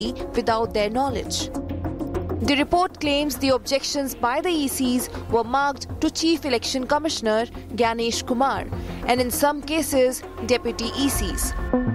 without their knowledge. The report claims the objections by the ECs were marked to Chief Election Commissioner Gyanesh Kumar and in some cases Deputy ECs.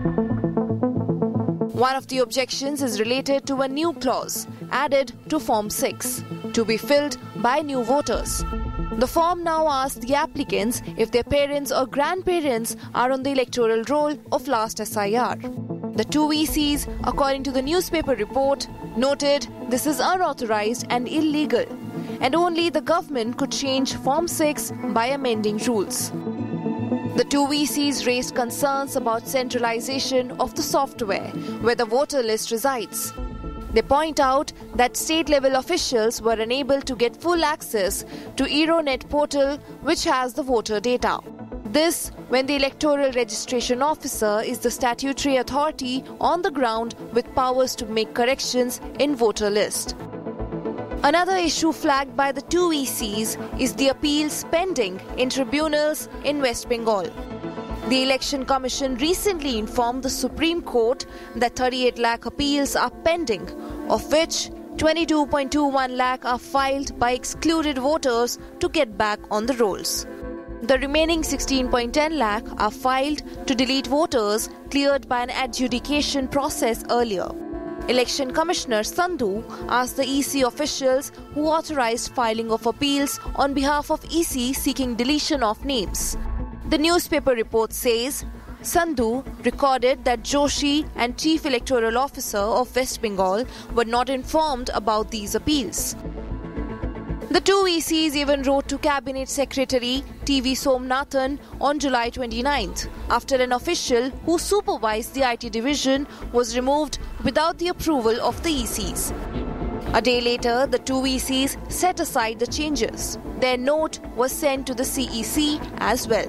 One of the objections is related to a new clause added to Form 6 to be filled by new voters. The form now asks the applicants if their parents or grandparents are on the electoral roll of last SIR. The two ECs, according to the newspaper report, noted this is unauthorized and illegal, and only the government could change Form 6 by amending rules. The two ECs raised concerns about centralization of the software where the voter list resides. They point out that state-level officials were unable to get full access to Aeronet portal, which has the voter data. This when the electoral registration officer is the statutory authority on the ground with powers to make corrections in voter list. Another issue flagged by the two ECs is the appeals pending in tribunals in West Bengal. The Election Commission recently informed the Supreme Court that 38 lakh appeals are pending, of which 22.21 lakh are filed by excluded voters to get back on the rolls. The remaining 16.10 lakh are filed to delete voters cleared by an adjudication process earlier. Election Commissioner Sandhu asked the EC officials who authorized filing of appeals on behalf of EC seeking deletion of names. The newspaper report says Sandhu recorded that Joshi and Chief Electoral Officer of West Bengal were not informed about these appeals. The two ECs even wrote to Cabinet Secretary T.V. Somnathan on July 29th after an official who supervised the IT division was removed without the approval of the ECs. A day later, the two ECs set aside the changes. Their note was sent to the CEC as well.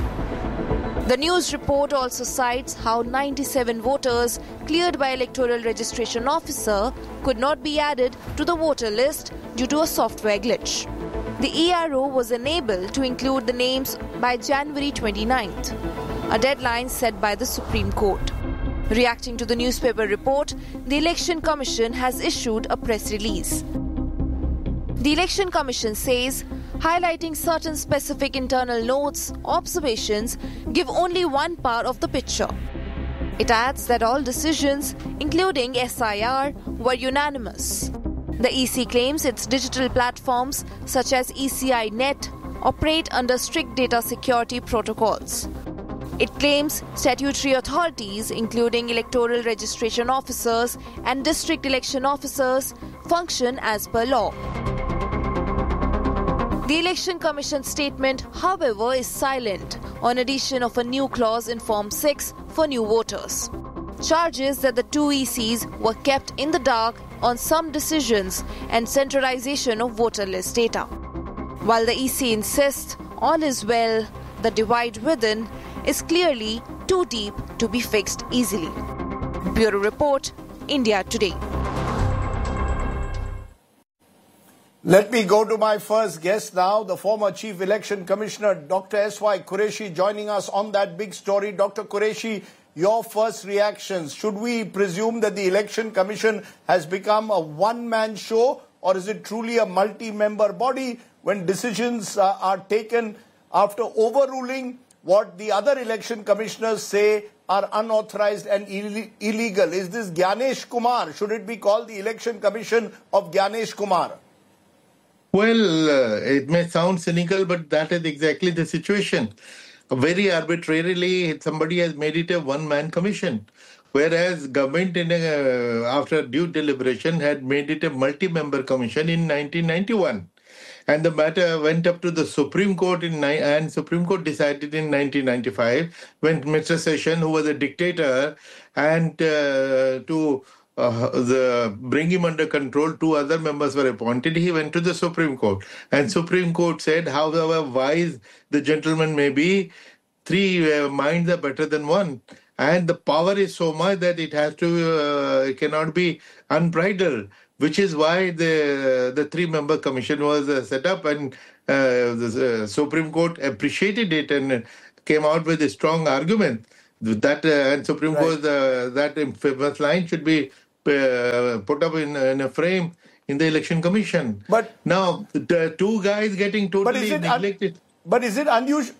The news report also cites how 97 voters cleared by electoral registration officer could not be added to the voter list due to a software glitch. The ERO was unable to include the names by January 29th, a deadline set by the Supreme Court. Reacting to the newspaper report, the Election Commission has issued a press release. The Election Commission says highlighting certain specific internal notes, observations give only one part of the picture. It adds that all decisions, including SIR, were unanimous. The EC claims its digital platforms such as ECI Net operate under strict data security protocols. It claims statutory authorities, including electoral registration officers and district election officers, function as per law. The Election Commission statement, however, is silent on addition of a new clause in Form 6 for new voters. Charges that the two ECs were kept in the dark on some decisions and centralization of voter list data. While the EC insists all is well, the divide within is clearly too deep to be fixed easily. Bureau Report, India Today. Let me go to my first guest now, the former Chief Election Commissioner, Dr. S.Y. Qureshi, joining us on that big story. Dr. Qureshi, your first reactions. Should we presume that the Election Commission has become a one-man show, or is it truly a multi-member body when decisions are taken after overruling what the other election commissioners say are unauthorized and illegal? Is this Gyanesh Kumar? Should it be called the Election Commission of Gyanesh Kumar? Well, it may sound cynical, but that is exactly the situation. Very arbitrarily, somebody has made it a one-man commission, whereas government, after due deliberation, had made it a multi-member commission in 1991. And the matter went up to the Supreme Court and Supreme Court decided in 1995 when Mr. Sessions, who was a dictator, and to bring him under control, two other members were appointed. He went to the Supreme Court. And Supreme Court said, however wise the gentleman may be, three minds are better than one. And the power is so much that it cannot be unbridled, which is why the three-member commission was set up. And the Supreme Court appreciated it and came out with a strong argument. That and Supreme Court, that famous line should be put up in a frame in the election commission. But now the two guys getting totally neglected. But is it unusual?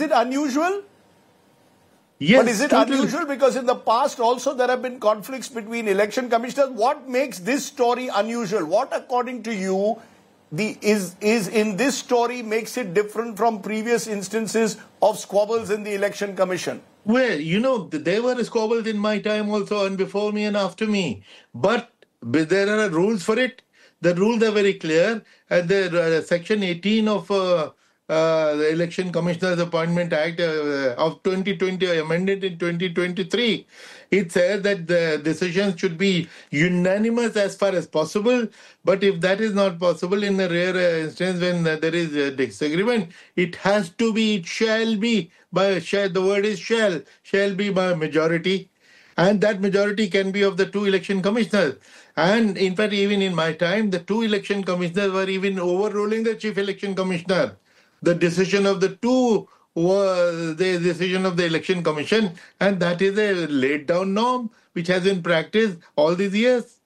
Yes, but is it totally. unusual? Because in the past also there have been conflicts between election commissioners. What makes this story unusual? What, according to you, is in this story makes it different from previous instances of squabbles in the election commission? Well, there were squabbles in my time also, and before me and after me. But there are rules for it. The rules are very clear. And the Section 18 of the Election Commissioners Appointment Act of 2020, amended in 2023, it says that the decisions should be unanimous as far as possible. But if that is not possible, in a rare instance when there is a disagreement, it has to be, it shall be, the word is shall be by majority. And that majority can be of the two election commissioners. And in fact, even in my time, the two election commissioners were even overruling the chief election commissioner. The decision of the two was the decision of the election commission, and that is a laid down norm which has been practiced all these years.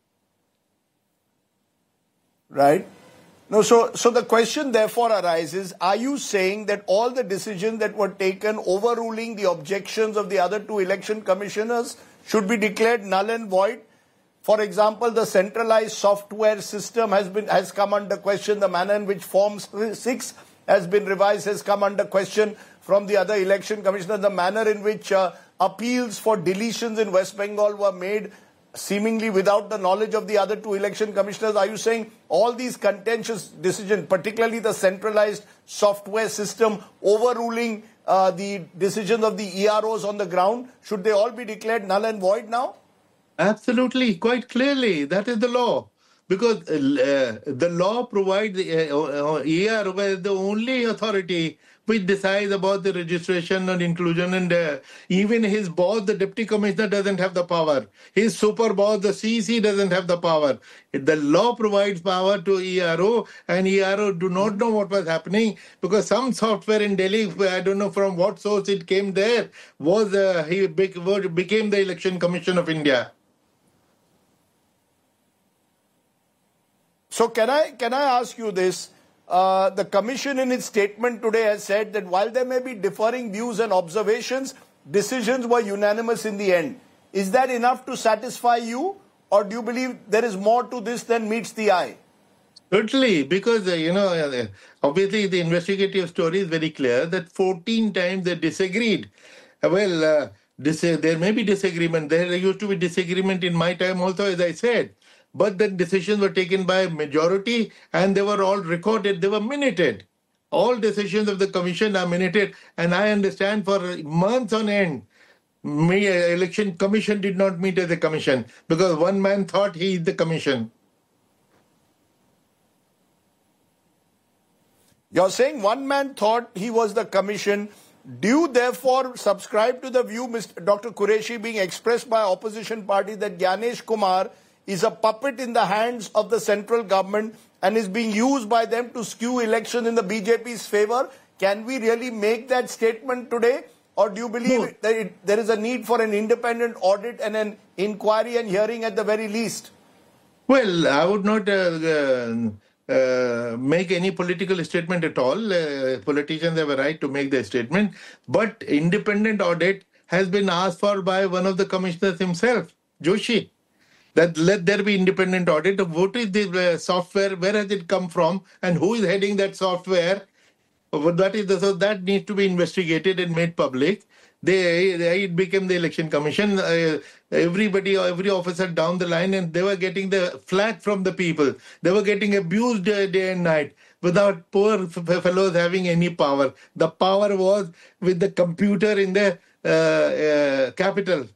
Right. No, so the question therefore arises, are you saying that all the decisions that were taken overruling the objections of the other two election commissioners should be declared null and void? For example, the centralized software system has come under question. The manner in which Form 6 has been revised has come under question from the other election commissioners. The manner in which appeals for deletions in West Bengal were made seemingly without the knowledge of the other two election commissioners. Are you saying all these contentious decisions, particularly the centralized software system overruling the decisions of the EROs on the ground, should they all be declared null and void now? Absolutely, quite clearly. That is the law. Because the law provides ERO as the only authority which decides about the registration and inclusion, and even his boss, the deputy commissioner, doesn't have the power. His super boss, the CEC, doesn't have the power. The law provides power to ERO, and ERO do not know what was happening because some software in Delhi, I don't know from what source it came there, he became the Election Commission of India. So can I ask you this? The Commission in its statement today has said that while there may be differing views and observations, decisions were unanimous in the end. Is that enough to satisfy you, or do you believe there is more to this than meets the eye? Certainly, because, obviously the investigative story is very clear that 14 times they disagreed. Well, there may be disagreement. There used to be disagreement in my time also, as I said. But the decisions were taken by majority and they were all recorded, they were minuted. All decisions of the commission are minuted. And I understand for months on end, election commission did not meet as a commission because one man thought he is the commission. You're saying one man thought he was the commission. Do you therefore subscribe to the view, Dr. Qureshi, being expressed by opposition party that Gyanesh Kumar is a puppet in the hands of the central government and is being used by them to skew election in the BJP's favor? Can we really make that statement today? Or do you believe that there is a need for an independent audit and an inquiry and hearing at the very least? Well, I would not make any political statement at all. Politicians have a right to make their statement. But independent audit has been asked for by one of the commissioners himself, Joshi. That let there be independent audit of what is the software, where has it come from, and who is heading that software. So that needs to be investigated and made public. It became the election commission. Every officer down the line, and they were getting the flack from the people. They were getting abused day and night without poor fellows having any power. The power was with the computer in the capital.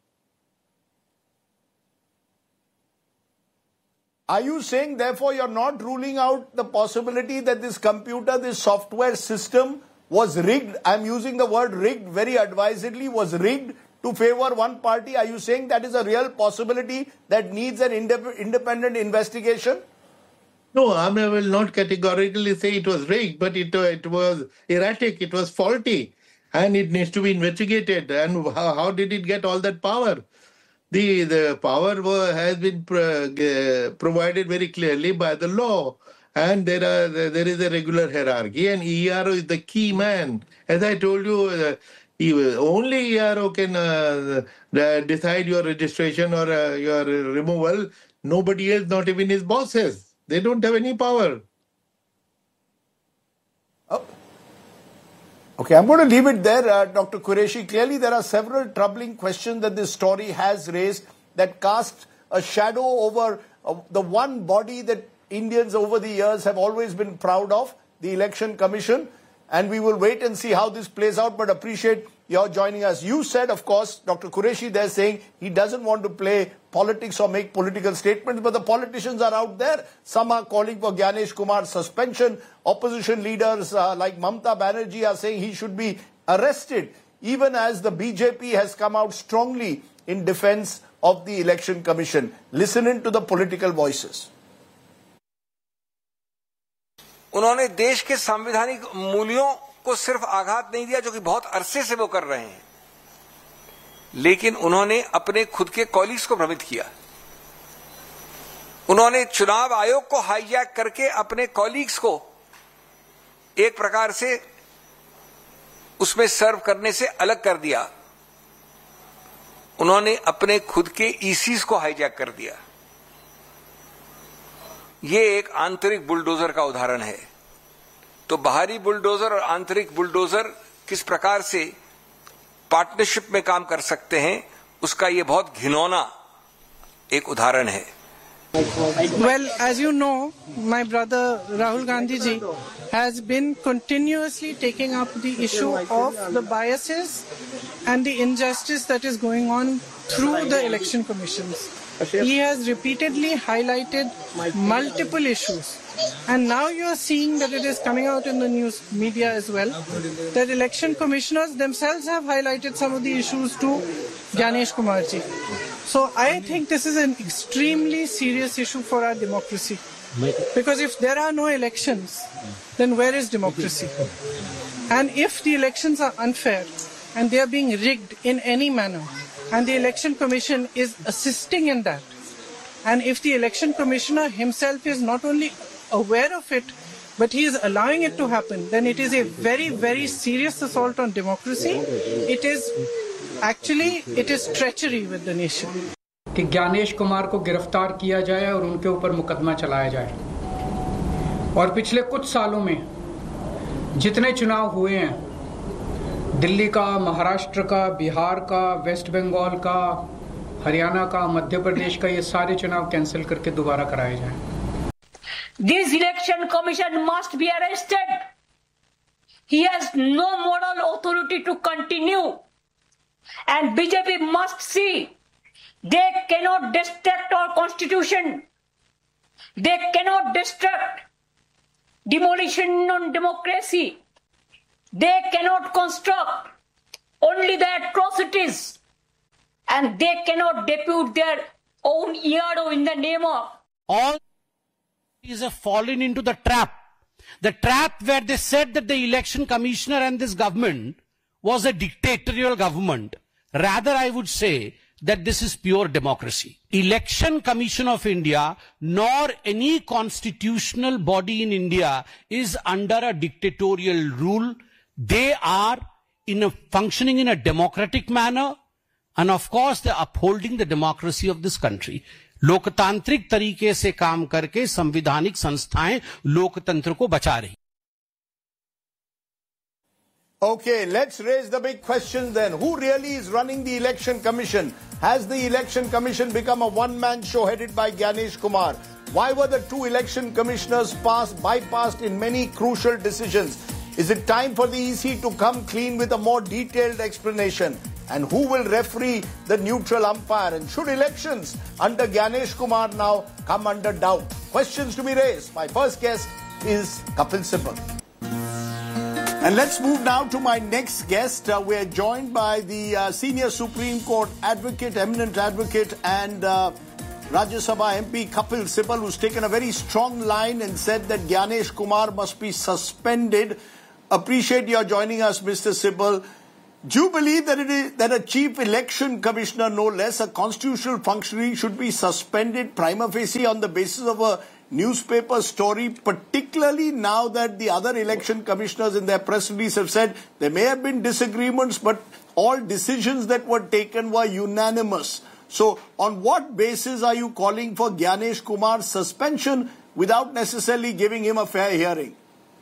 Are you saying, therefore, you're not ruling out the possibility that this computer, this software system was rigged? I'm using the word rigged very advisedly, was rigged to favor one party. Are you saying that is a real possibility that needs an independent investigation? No, I will not categorically say it was rigged, but it was erratic, it was faulty, and it needs to be investigated. And how did it get all that power? The power has been provided very clearly by the law. And there is a regular hierarchy, and ERO is the key man. As I told you, only ERO can decide your registration or your removal. Nobody else, not even his bosses. They don't have any power. Oh. Okay, I'm going to leave it there, Dr. Qureshi. Clearly, there are several troubling questions that this story has raised that cast a shadow over the one body that Indians over the years have always been proud of, the Election Commission. And we will wait and see how this plays out, but appreciate your joining us. You said, of course, Dr. Qureshi there saying he doesn't want to play politics or make political statements, but the politicians are out there. Some are calling for Gyanesh Kumar's suspension. Opposition leaders like Mamata Banerjee are saying he should be arrested, even as the BJP has come out strongly in defense of the Election Commission. Listen in to the political voices. उन्होंने देश के संवैधानिक मूल्यों को सिर्फ आघात नहीं दिया, जो कि बहुत अरसे से वो कर रहे हैं, लेकिन उन्होंने अपने खुद के कॉलीग्स को भ्रमित किया। उन्होंने चुनाव आयोग को हाईजैक करके अपने कॉलीग्स को एक प्रकार से उसमें सर्व करने से अलग कर दिया। उन्होंने अपने खुद के ईसीज को हाईजैक कर दिया। ये एक आंतरिक बुलडोजर का उदाहरण है। तो बाहरी बुलडोजर और आंतरिक बुलडोजर किस प्रकार से पार्टनरशिप में काम कर सकते हैं, उसका ये बहुत घिनौना एक उदाहरण है। Well, as you know, my brother Rahul Gandhi ji has been continuously taking up the issue of the biases and the injustice that is going on through the election commissions. He has repeatedly highlighted multiple issues, and now you are seeing that it is coming out in the news media as well, that election commissioners themselves have highlighted some of the issues to Gyanesh Kumar ji. So I think this is an extremely serious issue for our democracy, because if there are no elections, then where is democracy? And if the elections are unfair and they are being rigged in any manner, and the election commission is assisting in that, and if the election commissioner himself is not only aware of it, but he is allowing it to happen, then it is a very, very serious assault on democracy. It is treachery with the nation. कि ज्ञानेश कुमार को गिरफ्तार किया जाए और उनके ऊपर मुकदमा चलाया जाए। और पिछले कुछ सालों में जितने चुनाव हुए हैं, दिल्ली का, महाराष्ट्र का, बिहार का, वेस्ट बंगाल का, हरियाणा का, मध्य प्रदेश का, ये सारे चुनाव कैंसिल करके दोबारा कराए जाएं। This election commission must be arrested. He has no moral authority to continue, and BJP must see they cannot destruct our constitution. They cannot destruct demolition on democracy. They cannot construct only the atrocities, and they cannot depute their own ERO in the name of. All these have fallen into the trap where they said that the election commissioner and this government was a dictatorial government. Rather, I would say that this is pure democracy. Election Commission of India, nor any constitutional body in India is under a dictatorial rule. They are functioning in a democratic manner, and of course they are upholding the democracy of this country. लोकतांत्रिक तरीके से काम करके संवैधानिक संस्थाएं लोकतंत्र को बचा रही। Okay, let's raise the big question then. Who really is running the Election Commission? Has the Election Commission become a one-man show headed by Gyanesh Kumar? Why were the two election commissioners bypassed in many crucial decisions? Is it time for the EC to come clean with a more detailed explanation? And who will referee the neutral umpire? And should elections under Gyanesh Kumar now come under doubt? Questions to be raised. My first guest is Kapil Sibal. And let's move now to my next guest. We're joined by the senior Supreme Court advocate, eminent advocate, and Rajya Sabha MP Kapil Sibal, who's taken a very strong line and said that Gyanesh Kumar must be suspended. Appreciate your joining us, Mr. Sibal. Do you believe that a chief election commissioner, no less, a constitutional functionary, should be suspended prima facie on the basis of a newspaper story, particularly now that the other election commissioners in their press release have said there may have been disagreements, but all decisions that were taken were unanimous? So on what basis are you calling for Gyanesh Kumar's suspension without necessarily giving him a fair hearing?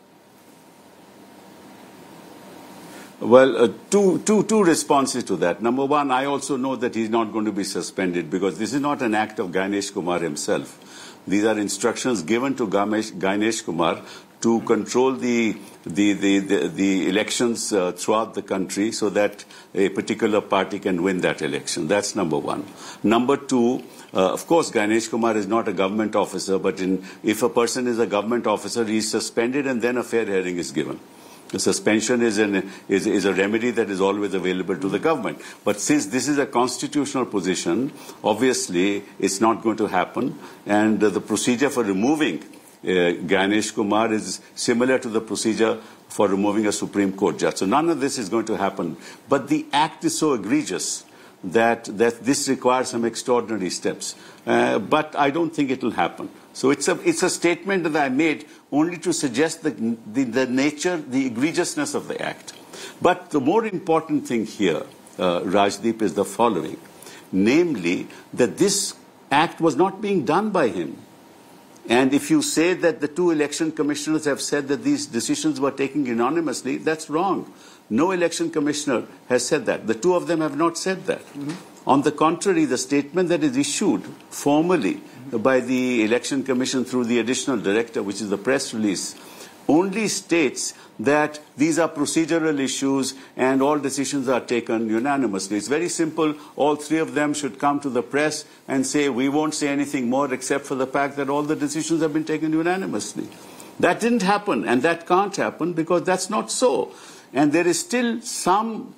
Well, two responses to that. Number one, I also know that he's not going to be suspended because this is not an act of Gyanesh Kumar himself. These are instructions given to Gyanesh Kumar to control the elections throughout the country so that a particular party can win that election. That's number one. Number two, of course, Gyanesh Kumar is not a government officer, but if a person is a government officer, he is suspended and then a fair hearing is given. The suspension is a remedy that is always available to the government. But since this is a constitutional position, obviously it's not going to happen. And the procedure for removing Gyanesh Kumar is similar to the procedure for removing a Supreme Court judge. So none of this is going to happen. But the act is so egregious that this requires some extraordinary steps. But I don't think it will happen. So it's a statement that I made only to suggest the nature, the egregiousness of the act. But the more important thing here, Rajdeep, is the following. Namely, that this act was not being done by him. And if you say that the two election commissioners have said that these decisions were taken unanimously, that's wrong. No election commissioner has said that. The two of them have not said that. Mm-hmm. On the contrary, the statement that is issued formally by the Election Commission through the additional director, which is the press release, only states that these are procedural issues and all decisions are taken unanimously. It's very simple. All three of them should come to the press and say, we won't say anything more except for the fact that all the decisions have been taken unanimously. That didn't happen, and that can't happen because that's not so. And there is still some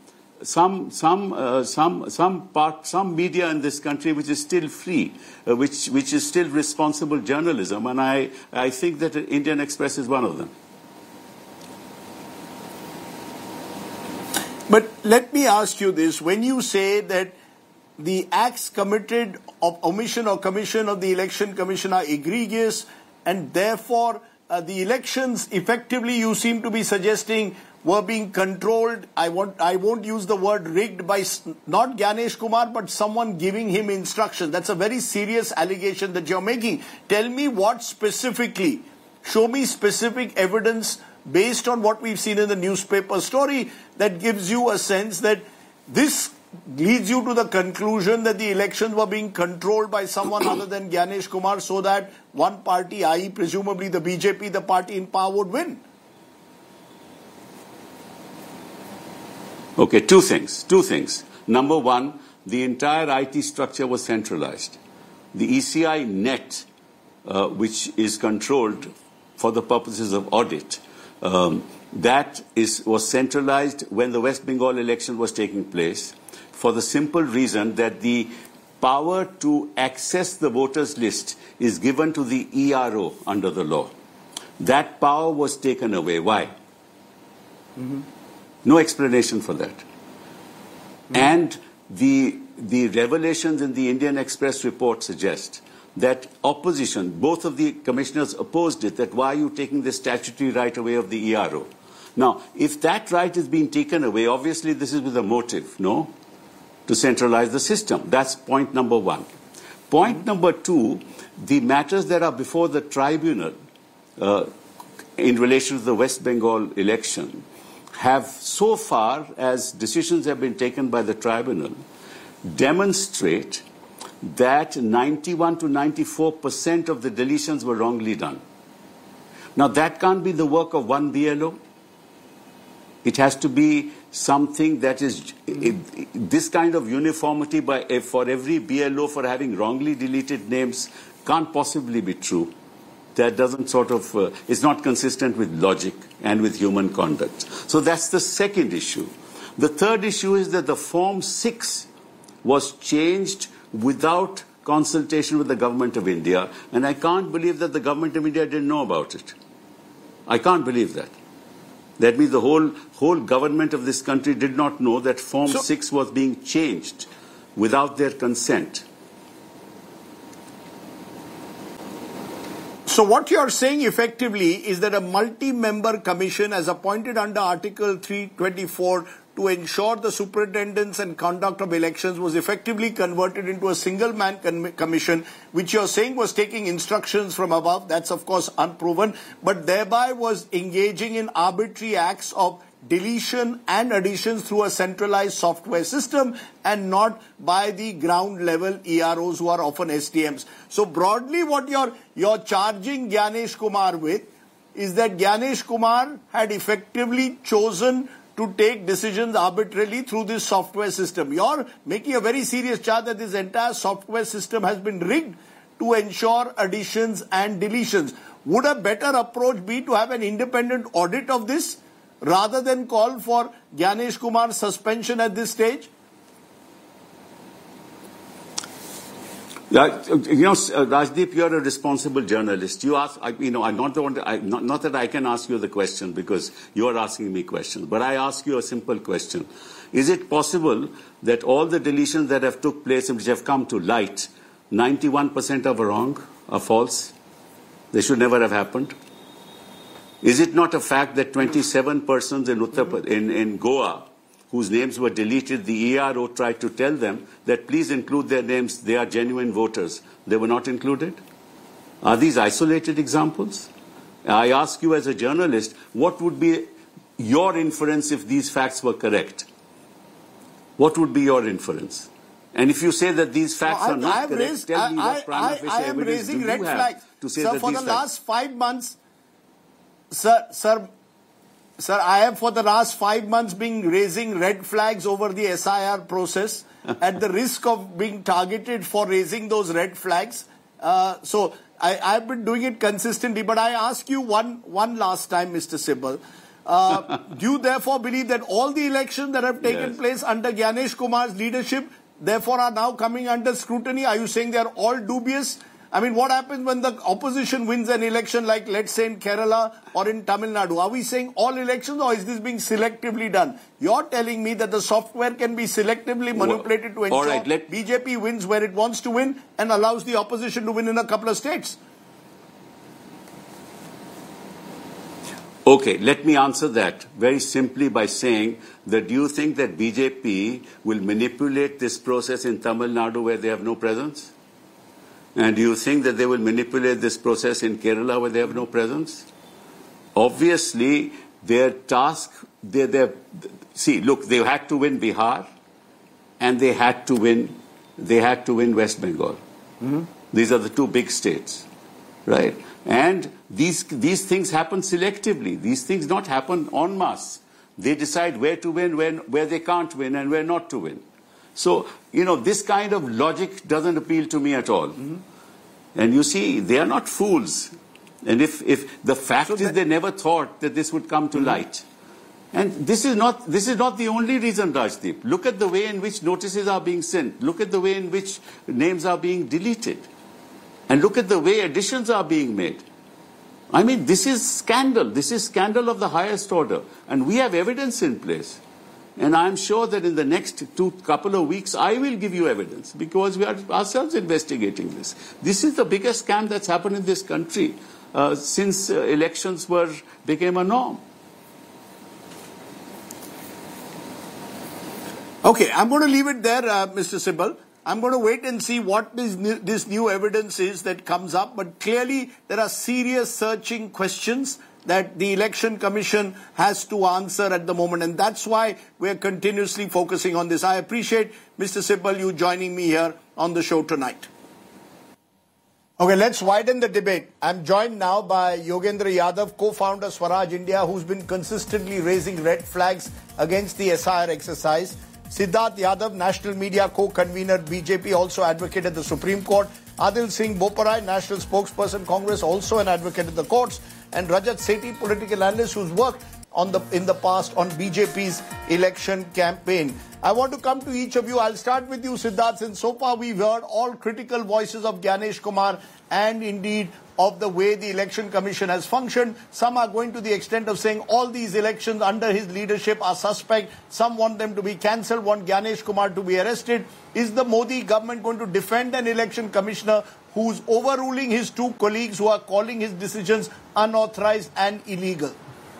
media in this country which is still free, which is still responsible journalism, and I think that Indian Express is one of them. But let me ask you this. When you say that the acts committed of omission or commission of the Election Commission are egregious and therefore the elections effectively, you seem to be suggesting, were being controlled, I won't use the word rigged, by not Gyanesh Kumar but someone giving him instruction. That's a very serious allegation that you're making. Tell me what specifically, show me specific evidence based on what we've seen in the newspaper story that gives you a sense that this leads you to the conclusion that the elections were being controlled by someone other than Gyanesh Kumar so that one party, i.e. presumably the BJP, the party in power, would win. Okay, two things. Number one, the entire IT structure was centralized. The ECI net, which is controlled for the purposes of audit, was centralized when the West Bengal election was taking place for the simple reason that the power to access the voters list is given to the ERO under the law. That power was taken away. Why? Mm-hmm. No explanation for that. Mm-hmm. And the revelations in the Indian Express report suggest that opposition, both of the commissioners opposed it, that why are you taking the statutory right away of the ERO? Now, if that right is being taken away, obviously this is with a motive, no? To centralize the system. That's point number one. Point number two, the matters that are before the tribunal in relation to the West Bengal election have, so far as decisions have been taken by the tribunal, demonstrate that 91 to 94% of the deletions were wrongly done. Now, that can't be the work of one BLO. It has to be something that is this kind of uniformity for every BLO for having wrongly deleted names can't possibly be true. That doesn't is not consistent with logic and with human conduct. So that's the second issue. The third issue is that the Form 6 was changed without consultation with the Government of India, and I can't believe that the Government of India didn't know about it. I can't believe that. That means the whole government of this country did not know that Form 6 was being changed without their consent. So what you're saying effectively is that a multi-member commission as appointed under Article 324 to ensure the superintendence and conduct of elections was effectively converted into a single-man commission, which you're saying was taking instructions from above. That's, of course, unproven, but thereby was engaging in arbitrary acts of deletion and additions through a centralized software system and not by the ground level EROs who are often STMs. So broadly what you're charging Gyanesh Kumar with is that Gyanesh Kumar had effectively chosen to take decisions arbitrarily through this software system. You're making a very serious charge that this entire software system has been rigged to ensure additions and deletions. Would a better approach be to have an independent audit of this rather than call for Gyanesh Kumar's suspension at this stage? Yeah, Rajdeep, you're a responsible journalist. You ask, I'm not the one. Not that I can ask you the question because you are asking me questions, but I ask you a simple question: is it possible that all the deletions that have took place and which have come to light, 91% are wrong, are false? They should never have happened. Is it not a fact that 27 persons in Goa, whose names were deleted, the ERO tried to tell them that please include their names, they are genuine voters. They were not included? Are these isolated examples? I ask you as a journalist, what would be your inference if these facts were correct? What would be your inference? And if you say that these facts are not correct, tell me what prima facie evidence do you have to say that these facts... For the last 5 months... Sir, I have for the last 5 months been raising red flags over the SIR process at the risk of being targeted for raising those red flags. So I've been doing it consistently. But I ask you one last time, Mr. Sibal. Do you therefore believe that all the elections that have taken place under Gyanesh Kumar's leadership therefore are now coming under scrutiny? Are you saying they are all dubious? I mean, what happens when the opposition wins an election like, let's say, in Kerala or in Tamil Nadu? Are we saying all elections or is this being selectively done? You're telling me that the software can be selectively manipulated to ensure BJP wins where it wants to win and allows the opposition to win in a couple of states. Okay, let me answer that very simply by saying that do you think that BJP will manipulate this process in Tamil Nadu where they have no presence? And do you think that they will manipulate this process in Kerala where they have no presence? Obviously, their task, see, look, they had to win Bihar and they had to win West Bengal. Mm-hmm. These are the two big states, right? And these things happen selectively. These things not happen en masse. They decide where to win, where they can't win and where not to win. So, this kind of logic doesn't appeal to me at all. Mm-hmm. And you see, they are not fools. And if the fact is they never thought that this would come to light. And this is not the only reason, Rajdeep. Look at the way in which notices are being sent. Look at the way in which names are being deleted. And look at the way additions are being made. I mean, this is scandal. This is scandal of the highest order. And we have evidence in place. And I'm sure that in the next couple of weeks, I will give you evidence because we are ourselves investigating this. This is the biggest scam that's happened in this country since elections became a norm. Okay, I'm going to leave it there, Mr. Sibal. I'm going to wait and see what this new evidence is that comes up. But clearly, there are serious searching questions that the Election Commission has to answer at the moment. And that's why we're continuously focusing on this. I appreciate, Mr. Sibal, you joining me here on the show tonight. Okay, let's widen the debate. I'm joined now by Yogendra Yadav, co-founder Swaraj India, who's been consistently raising red flags against the SIR exercise. Siddharth Yadav, national media co-convener, BJP, also advocate at the Supreme Court. Adil Singh Boparai, national spokesperson, Congress, also an advocate at the courts. And Rajat Sethi, political analyst who's worked in the past on BJP's election campaign. I want to come to each of you. I'll start with you, Siddharth. Since so far we've heard all critical voices of Gyanesh Kumar and indeed of the way the Election Commission has functioned. Some are going to the extent of saying all these elections under his leadership are suspect. Some want them to be cancelled, want Gyanesh Kumar to be arrested. Is the Modi government going to defend an election commissioner who's overruling his two colleagues who are calling his decisions unauthorized and illegal?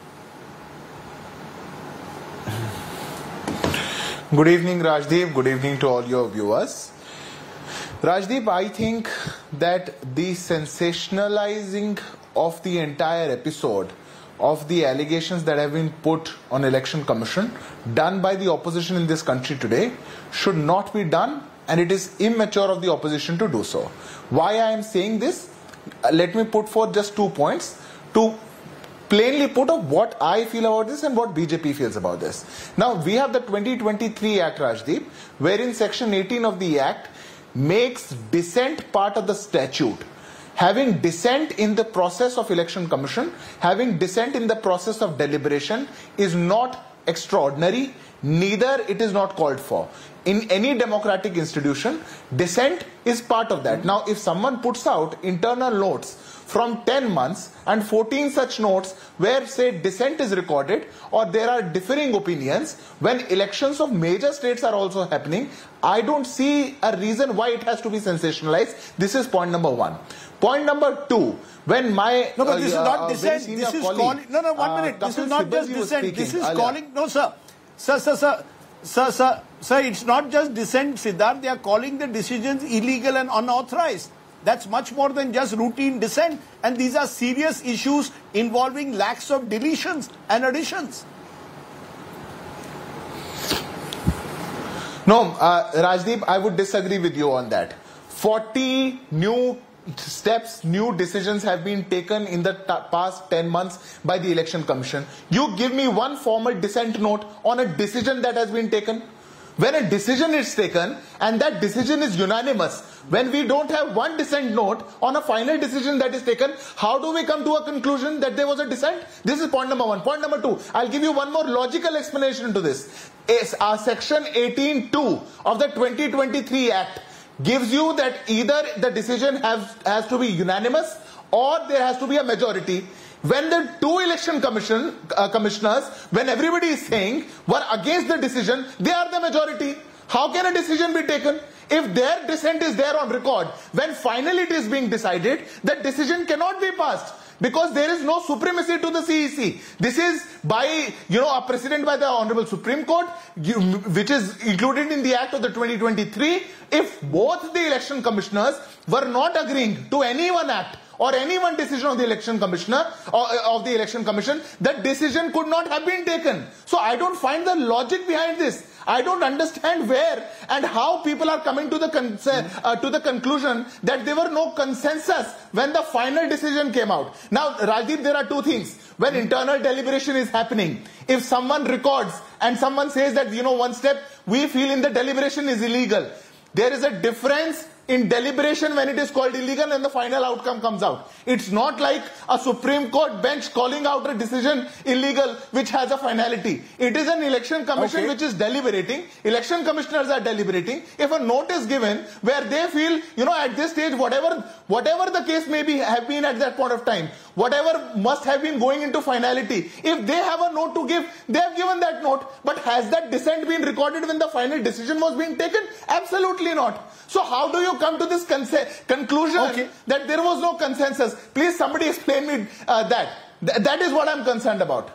Good evening, Rajdeep. Good evening to all your viewers. Rajdeep, I think that the sensationalizing of the entire episode of the allegations that have been put on Election Commission done by the opposition in this country today should not be done, and it is immature of the opposition to do so. Why I am saying this? Let me put forth just 2 points to plainly put up what I feel about this and what BJP feels about this. Now, we have the 2023 Act, Rajdeep, wherein Section 18 of the Act makes dissent part of the statute. Having dissent in the process of Election Commission, having dissent in the process of deliberation is not extraordinary, neither it is not called for. In any democratic institution, dissent is part of that. Now, if someone puts out internal notes from 10 months and 14 such notes where, say, dissent is recorded or there are differing opinions, when elections of major states are also happening, I don't see a reason why it has to be sensationalized. This is point number one. Point number two, when my... No, but this is not dissent. This is calling... No, 1 minute. This is not just dissent. This is calling... No, sir. Sir, it's not just dissent, Siddharth. They are calling the decisions illegal and unauthorized. That's much more than just routine dissent. And these are serious issues involving lakhs of deletions and additions. No, Rajdeep, I would disagree with you on that. 40 new steps, new decisions have been taken in the past 10 months by the Election Commission. You give me one formal dissent note on a decision that has been taken. When a decision is taken and that decision is unanimous, when we don't have one dissent note on a final decision that is taken, how do we come to a conclusion that there was a dissent? This is point number one. Point number two, I'll give you one more logical explanation to this. Section 18(2) of the 2023 Act gives you that either the decision has to be unanimous or there has to be a majority. When the two election commissioners, when everybody is saying were against the decision, they are the majority. How can a decision be taken? If their dissent is there on record, when finally it is being decided, that decision cannot be passed. Because there is no supremacy to the CEC. This is by, a precedent by the Honorable Supreme Court, which is included in the Act of the 2023. If both the election commissioners were not agreeing to any one act or any one decision of the election commissioner or of the election commission, that decision could not have been taken. So I don't find the logic behind this. I don't understand where and how people are coming to the conclusion that there were no consensus when the final decision came out. Now, Rajdeep, there are two things. When internal deliberation is happening, if someone records and someone says that, one step we feel in the deliberation is illegal, there is a difference in deliberation when it is called illegal and the final outcome comes out. It's not like a Supreme Court bench calling out a decision illegal which has a finality. It is an election commission which is deliberating. Election commissioners are deliberating. If a note is given where they feel, at this stage, whatever the case may be have been at that point of time, whatever must have been going into finality, if they have a note to give, they have given that note. But has that dissent been recorded when the final decision was being taken? Absolutely not. So how do you come to this conclusion that there was no consensus? Please, somebody explain me that. That is what I'm concerned about.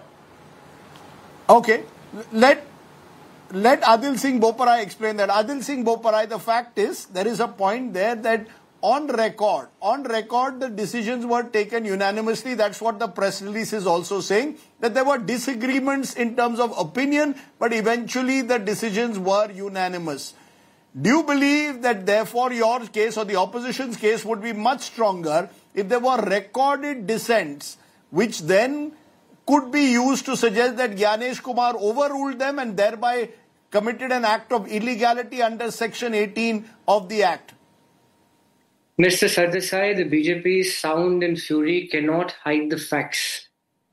Okay. Let Adil Singh Boparai explain that. Adil Singh Boparai, the fact is, there is a point there that on record, the decisions were taken unanimously. That's what the press release is also saying, that there were disagreements in terms of opinion, but eventually the decisions were unanimous. Do you believe that therefore your case or the opposition's case would be much stronger if there were recorded dissents which then could be used to suggest that Gyanesh Kumar overruled them and thereby committed an act of illegality under Section 18 of the Act? Mr. Sardesai, the BJP's sound and fury cannot hide the facts.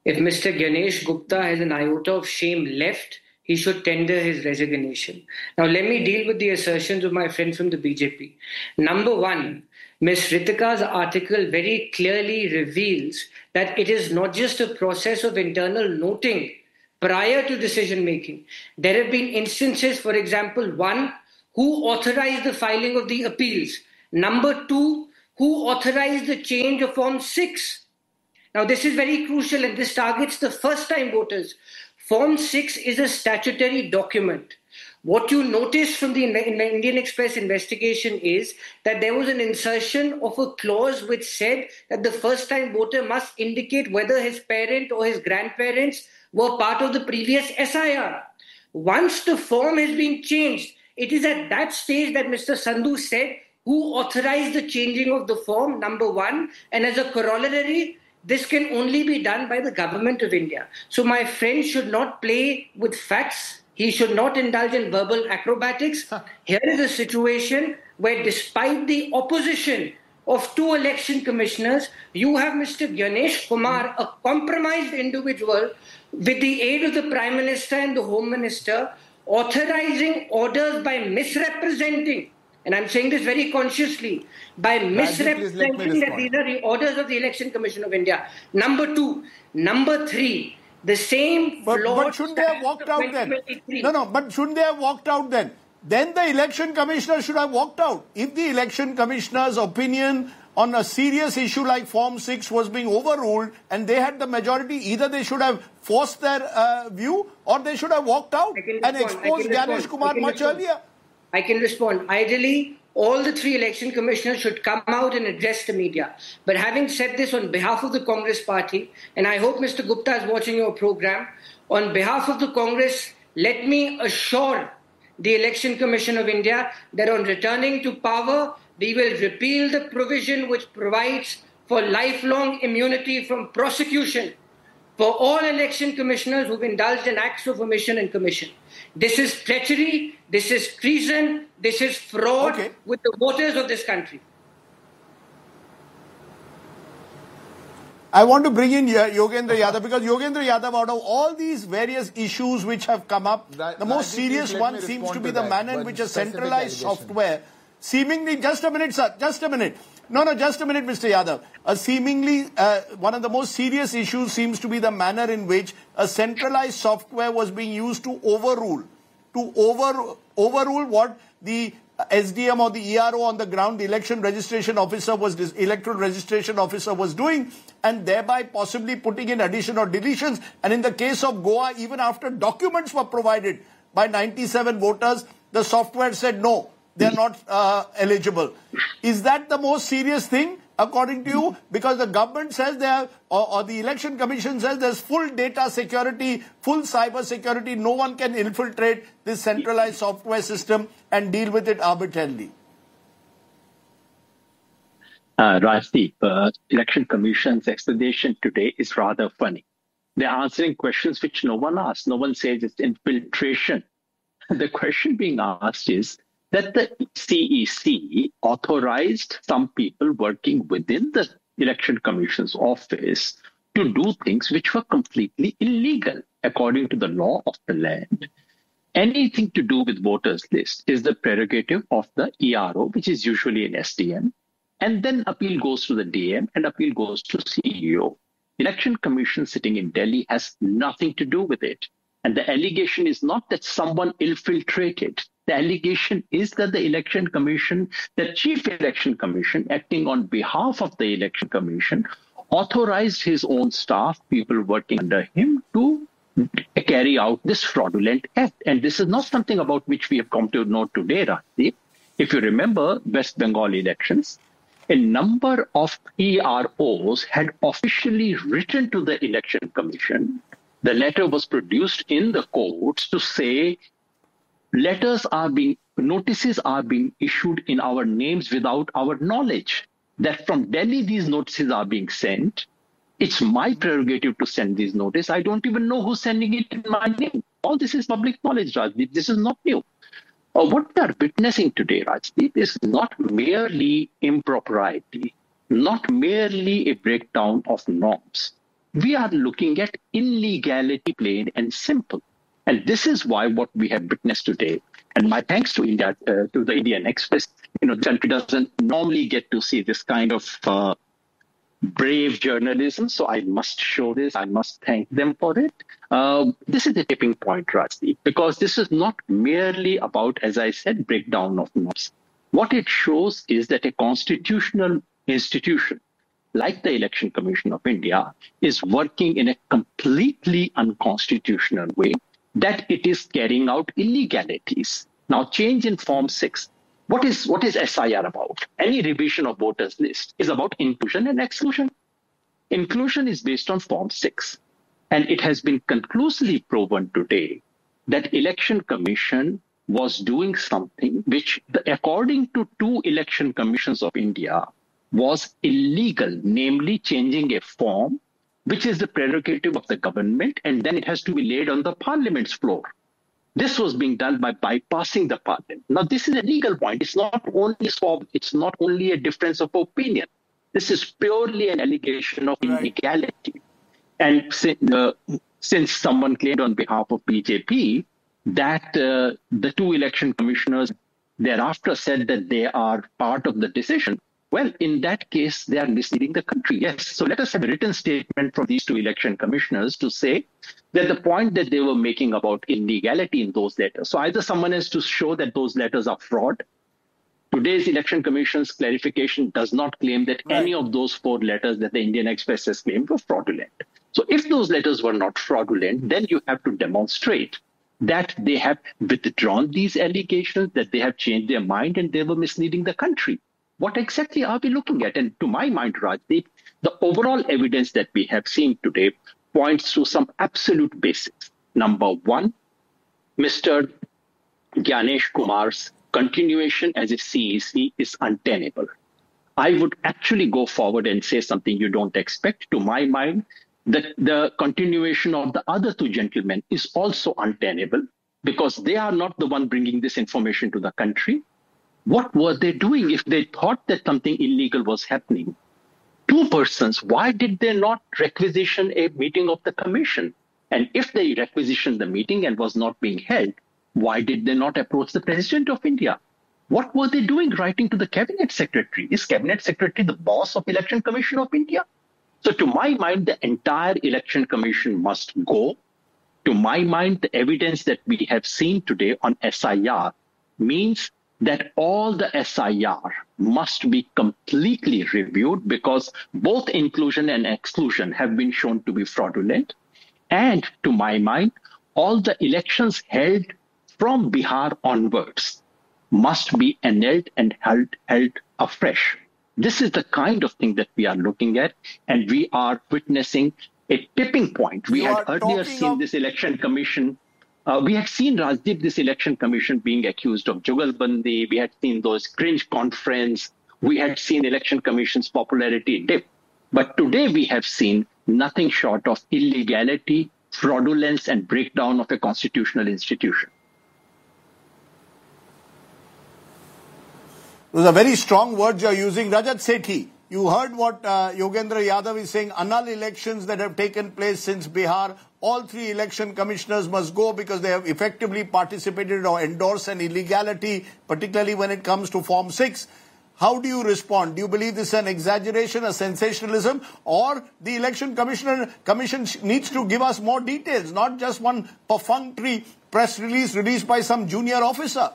If Mr. Ganesh Gupta has an iota of shame left, he should tender his resignation. Now, let me deal with the assertions of my friend from the BJP. Number one, Ms. Ritika's article very clearly reveals that it is not just a process of internal noting prior to decision making. There have been instances, for example, one, who authorized the filing of the appeals. Number two, who authorized the change of Form 6. Now, this is very crucial, and this targets the first-time voters. Form 6 is a statutory document. What you notice from the Indian Express investigation is that there was an insertion of a clause which said that the first-time voter must indicate whether his parent or his grandparents were part of the previous SIR. Once the form has been changed, it is at that stage that Mr. Sandhu said who authorized the changing of the form, number one, and as a corollary, this can only be done by the government of India. So my friend should not play with facts. He should not indulge in verbal acrobatics. Here is a situation where despite the opposition of two election commissioners, you have Mr. Ganesh Kumar, a compromised individual, with the aid of the Prime Minister and the Home Minister, authorizing orders by misrepresenting, and I'm saying this very consciously, by misrepresenting that these are the orders of the Election Commission of India. Number two. Number three, the same But shouldn't they have walked out then? No, but shouldn't they have walked out then? Then the election commissioner should have walked out. If the election commissioner's opinion on a serious issue like Form 6 was being overruled and they had the majority, either they should have forced their view or they should have walked out and exposed Ganesh Kumar much earlier. I can respond. Ideally, all the three election commissioners should come out and address the media. But having said this on behalf of the Congress party, and I hope Mr. Gupta is watching your program, on behalf of the Congress, let me assure the Election Commission of India that on returning to power, we will repeal the provision which provides for lifelong immunity from prosecution for all election commissioners who've indulged in acts of omission and commission. This is treachery, this is treason, this is fraud with the voters of this country. I want to bring in Yogendra Yadav because Yogendra Yadav, out of all these various issues which have come up, the most serious one seems to be the manner in which a centralized software seemingly, just a minute, sir, just a minute. No, just a minute, Mr. Yadav. One of the most serious issues seems to be the manner in which a centralized software was being used to overrule what the SDM or the ERO on the ground, the electoral registration officer was doing, and thereby possibly putting in addition or deletions. And in the case of Goa, even after documents were provided by 97 voters, the software said no, they are not eligible. Is that the most serious thing, according to you? Because the government says they have, or the election commission says there's full data security, full cyber security. No one can infiltrate this centralized software system and deal with it arbitrarily. Rajdeep, election commission's explanation today is rather funny. They're answering questions which no one asked. No one says it's infiltration. The question being asked is that the CEC authorized some people working within the Election Commission's office to do things which were completely illegal according to the law of the land. Anything to do with voters list is the prerogative of the ERO, which is usually an SDM, and then appeal goes to the DM and appeal goes to CEO. Election Commission sitting in Delhi has nothing to do with it. And the allegation is not that someone infiltrated. The allegation is that the Election Commission, the Chief Election Commission, acting on behalf of the Election Commission, authorized his own staff, people working under him, to carry out this fraudulent act. And this is not something about which we have come to know today, Rajdeep. If you remember West Bengal elections, a number of EROs had officially written to the Election Commission. The letter was produced in the courts to say notices are being issued in our names without our knowledge. That from Delhi these notices are being sent. It's my prerogative to send these notices. I don't even know who's sending it in my name. All this is public knowledge, Rajdeep. This is not new. What we are witnessing today, Rajdeep, is not merely impropriety, not merely a breakdown of norms. We are looking at illegality, plain and simple. And this is why what we have witnessed today, and my thanks to India, to the Indian Express, the country doesn't normally get to see this kind of brave journalism. So I must show this. I must thank them for it. This is the tipping point, Rajdeep, because this is not merely about, as I said, breakdown of norms. What it shows is that a constitutional institution like the Election Commission of India is working in a completely unconstitutional way, that it is carrying out illegalities. Now, change in Form 6. What is SIR about? Any revision of voters list is about inclusion and exclusion. Inclusion is based on Form 6. And it has been conclusively proven today that Election Commission was doing something which, according to 2 election commissions of India, was illegal, namely changing a form, which is the prerogative of the government, and then it has to be laid on the parliament's floor. This was being done by bypassing the parliament. Now, this is a legal point. It's not only a difference of opinion. This is purely an allegation of illegality. And since someone claimed on behalf of BJP that the 2 election commissioners thereafter said that they are part of the decision, well, in that case, they are misleading the country. Yes. So let us have a written statement from these 2 election commissioners to say that the point that they were making about illegality in those letters. So either someone has to show that those letters are fraud. Today's Election Commission's clarification does not claim that any of those 4 letters that the Indian Express has claimed were fraudulent. So if those letters were not fraudulent, then you have to demonstrate that they have withdrawn these allegations, that they have changed their mind and they were misleading the country. What exactly are we looking at? And to my mind, Rajdeep, the overall evidence that we have seen today points to some absolute basics. Number one, Mr. Gyanesh Kumar's continuation as a CEC is untenable. I would actually go forward and say something you don't expect. To my mind, the continuation of the other 2 gentlemen is also untenable because they are not the one bringing this information to the country. What were they doing if they thought that something illegal was happening? 2 persons, why did they not requisition a meeting of the commission? And if they requisitioned the meeting and was not being held, why did they not approach the President of India? What were they doing writing to the Cabinet Secretary? Is Cabinet Secretary the boss of Election Commission of India? So to my mind, the entire Election Commission must go. To my mind, the evidence that we have seen today on SIR means that all the SIR must be completely reviewed because both inclusion and exclusion have been shown to be fraudulent. And to my mind, all the elections held from Bihar onwards must be annulled and held afresh. This is the kind of thing that we are looking at, and we are witnessing a tipping point. We had earlier seen this election commission. We had seen, Rajdeep, this election commission being accused of jugalbandi. We had seen those cringe conference. We had seen election commission's popularity dip. But today we have seen nothing short of illegality, fraudulence, and breakdown of a constitutional institution. Those are very strong words you're using. Rajat Sethi, you heard what Yogendra Yadav is saying. Annul elections that have taken place since Bihar, all 3 election commissioners must go because they have effectively participated or endorsed an illegality, particularly when it comes to Form 6. How do you respond? Do you believe this is an exaggeration, a sensationalism, or the election commission needs to give us more details, not just one perfunctory press release released by some junior officer?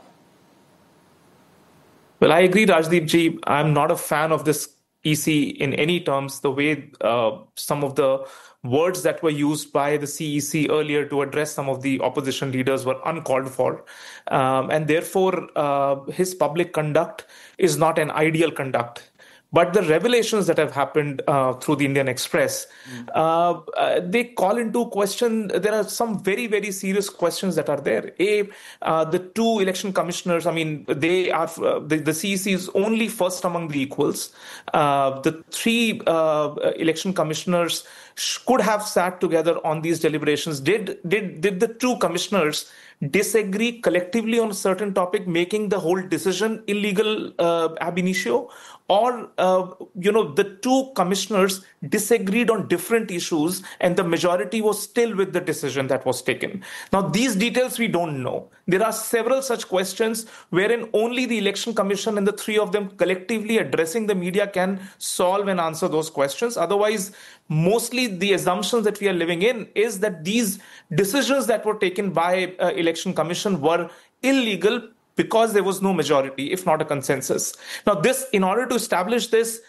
Well, I agree, Rajdeep ji. I'm not a fan of this EC in any terms. The way some of the words that were used by the CEC earlier to address some of the opposition leaders were uncalled for. And therefore, his public conduct is not an ideal conduct. But the revelations that have happened through the Indian Express, they call into question, there are some very, very serious questions that are there. The 2 election commissioners, I mean, they are, the CEC is only first among the equals. The 3 election commissioners could have sat together on these deliberations. Did the two commissioners disagree collectively on a certain topic, making the whole decision illegal ab initio? Or, the two commissioners disagreed on different issues and the majority was still with the decision that was taken. Now, these details we don't know. There are several such questions wherein only the Election Commission and the three of them collectively addressing the media can solve and answer those questions. Otherwise, mostly the assumptions that we are living in is that these decisions that were taken by Election Commission were illegal because there was no majority, if not a consensus. Now, in order to establish this,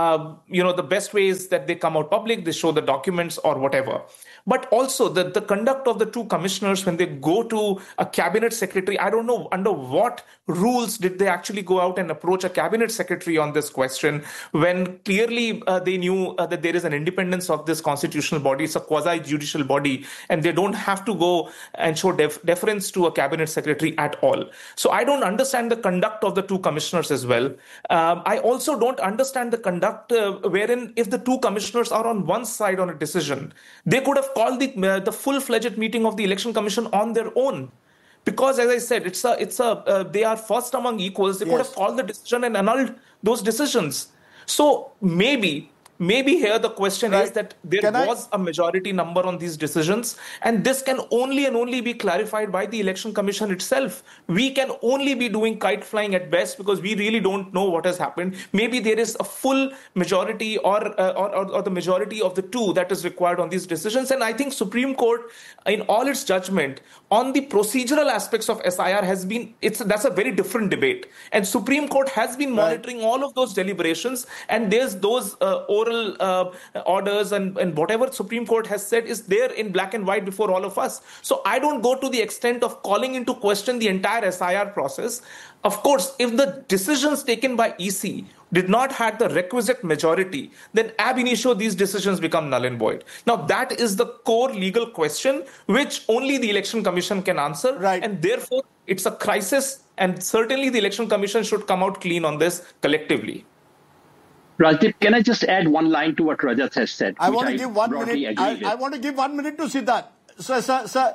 the best way is that they come out public, they show the documents or whatever. But also the conduct of the two commissioners when they go to a cabinet secretary, I don't know under what rules did they actually go out and approach a cabinet secretary on this question when clearly they knew that there is an independence of this constitutional body. It's a quasi-judicial body and they don't have to go and show deference to a cabinet secretary at all. So I don't understand the conduct of the two commissioners as well. I also don't understand the conduct wherein if the two commissioners are on one side on a decision, they could have called the full-fledged meeting of the Election Commission on their own. Because, as I said, they are first among equals. They could have called the decision and annulled those decisions. So maybe here the question is that there was a majority number on these decisions, and this can only and only be clarified by the Election Commission itself. We can only be doing kite flying at best because we really don't know what has happened. Maybe there is a full majority or the majority of the two that is required on these decisions. And I think Supreme Court, in all its judgment on the procedural aspects of SIR that's a very different debate. And Supreme Court has been monitoring all of those deliberations, and there's those oral orders and whatever Supreme Court has said is there in black and white before all of us. So I don't go to the extent of calling into question the entire SIR process. Of course, if the decisions taken by EC did not have the requisite majority, then ab initio these decisions become null and void. Now that is the core legal question which only the Election Commission can answer. And therefore it's a crisis, and certainly the Election Commission should come out clean on this collectively. Rajdeep, can I just add one line to what Rajat has said? I want to give 1 minute. I want to give 1 minute to Siddharth. Sir,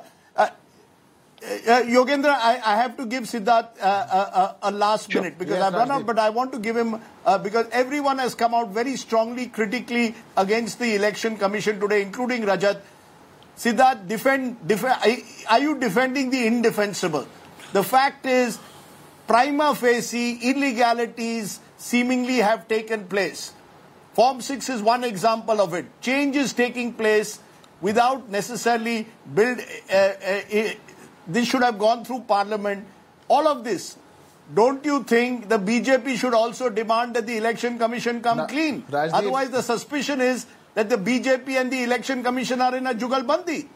Yogendra, I have to give Siddharth a last minute because I've run out, but I want to give him, because everyone has come out very strongly, critically against the Election Commission today, including Rajat. Siddharth, are you defending the indefensible? The fact is, prima facie, illegalities seemingly have taken place. Form 6 is one example of it. Change is taking place without necessarily this should have gone through Parliament. All of this. Don't you think the BJP should also demand that the Election Commission come clean? Rajdeep, otherwise the suspicion is that the BJP and the Election Commission are in a jugalbandi.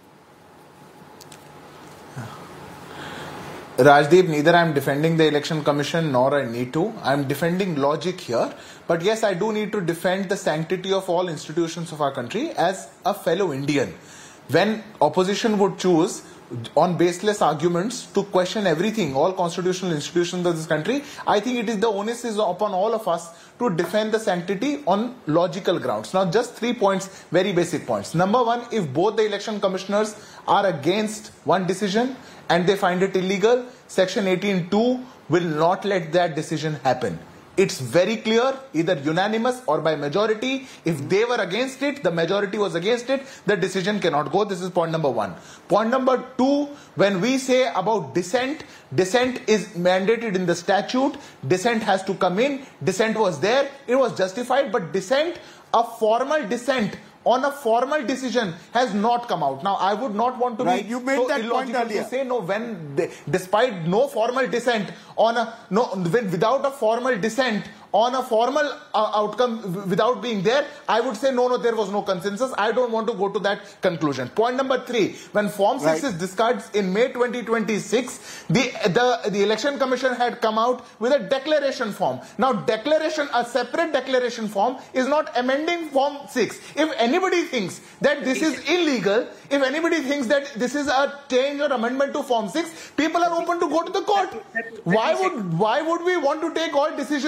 Rajdeep, neither I am defending the Election Commission nor I need to. I am defending logic here. But yes, I do need to defend the sanctity of all institutions of our country as a fellow Indian. When opposition would choose on baseless arguments to question everything, all constitutional institutions of this country, I think it is the onus is upon all of us to defend the sanctity on logical grounds. Now, just 3 points, very basic points. Number one, if both the election commissioners are against one decision and they find it illegal, Section 18(2) will not let that decision happen. It's very clear, either unanimous or by majority. If they were against it, the majority was against it, the decision cannot go. This is point number one. Point number two, when we say about dissent, dissent is mandated in the statute. Dissent has to come in. Dissent was there. It was justified. But dissent, a formal dissent on a formal decision has not come out. Now, I would not want to be you made so that illogical point earlier. to say no when despite no formal dissent on a without a formal dissent on a formal outcome without being there, I would say no, there was no consensus. I don't want to go to that conclusion. Point number three, when Form 6 is discarded in May 2026, the Election Commission had come out with a declaration form. Now, a separate declaration form is not amending Form 6. If anybody thinks that this is illegal, if anybody thinks that this is a change or amendment to Form 6, people are open to go to the court. Why would we want to take all decisions here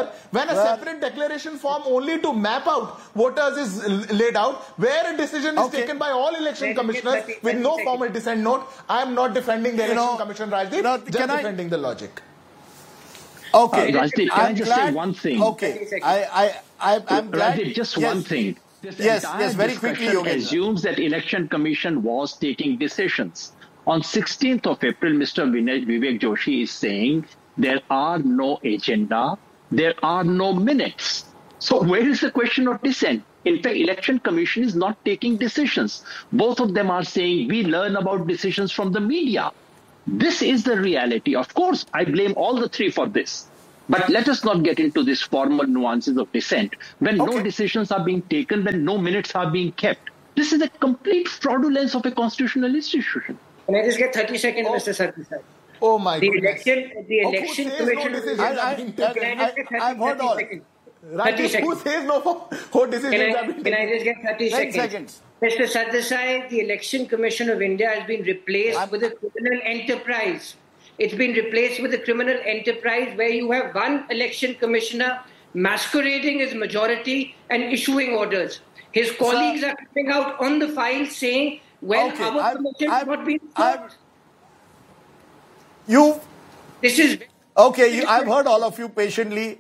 paper when a separate declaration form only to map out voters is laid out, where a decision is taken by all election commissioners with no formal dissent note. I am not defending the election commission, Rajdeep, just defending the logic. Okay, Rajdeep, can I just say one thing? Okay, I'm glad. Rajdeep, just one thing. This yes, very quickly, Yogendra. Assumes that election commission was taking decisions. On 16th of April, Mr. Vivek Joshi is saying there are no agenda, there are no minutes. So where is the question of dissent? In fact, election commission is not taking decisions. Both of them are saying we learn about decisions from the media. This is the reality. Of course, I blame all the three for this. But let us not get into these formal nuances of dissent. When no decisions are being taken, when no minutes are being kept, this is a complete fraudulence of a constitutional institution. Can I just get 30 seconds, Mr. Sarkisai? Oh my goodness. The election commission... I've heard all. 30 seconds. Who says no decisions have been taken? Can I just get 30 seconds? Mr. Sardesai, the Election Commission of India has been replaced with a criminal enterprise. It's been replaced with a criminal enterprise where you have one election commissioner masquerading as majority and issuing orders. His colleagues are coming out on the file saying, well, our commission has not been served. This is... Okay, I've heard all of you patiently.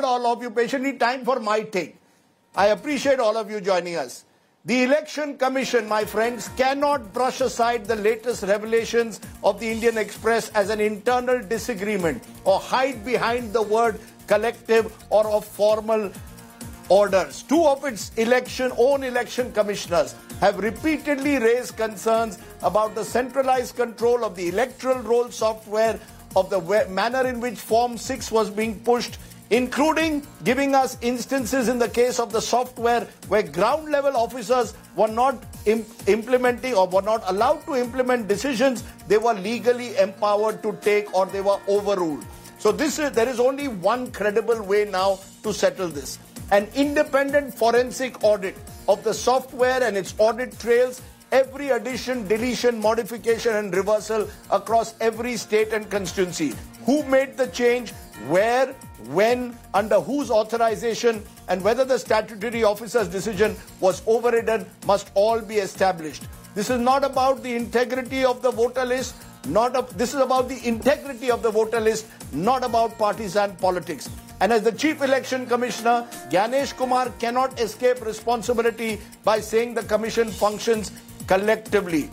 Time for my take. I appreciate all of you joining us. The Election Commission, my friends, cannot brush aside the latest revelations of the Indian Express as an internal disagreement or hide behind the word collective or of formal orders. Two of its own election commissioners have repeatedly raised concerns about the centralized control of the electoral roll software, of the manner in which Form 6 was being pushed, including giving us instances in the case of the software where ground level officers were not implementing or were not allowed to implement decisions they were legally empowered to take, or they were overruled. So there is only one credible way now to settle this. An independent forensic audit of the software and its audit trails, every addition, deletion, modification and reversal across every state and constituency. Who made the change, where, when, under whose authorization, and whether the statutory officer's decision was overridden must all be established. This is not about the integrity of the voter list. This is about the integrity of the voter list, not about partisan politics. And as the Chief Election Commissioner, Gyanesh Kumar cannot escape responsibility by saying the Commission functions collectively.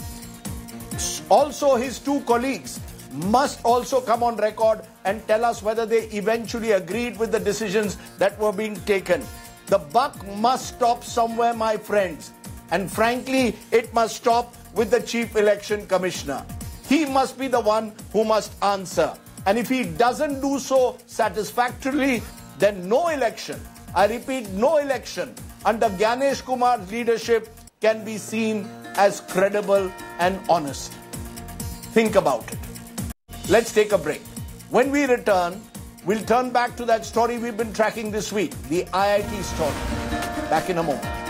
Also, his two colleagues must also come on record and tell us whether they eventually agreed with the decisions that were being taken. The buck must stop somewhere, my friends. And frankly, it must stop with the Chief Election Commissioner. He must be the one who must answer. And if he doesn't do so satisfactorily, then no election, I repeat, no election under Gyanesh Kumar's leadership can be seen as credible and honest. Think about it. Let's take a break. When we return, we'll turn back to that story we've been tracking this week, the IIT story. Back in a moment.